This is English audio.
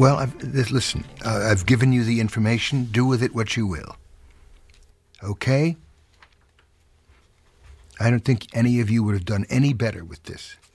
Well, listen, I've given you the information. Do with it what you will. Okay? I don't think any of you would have done any better with this.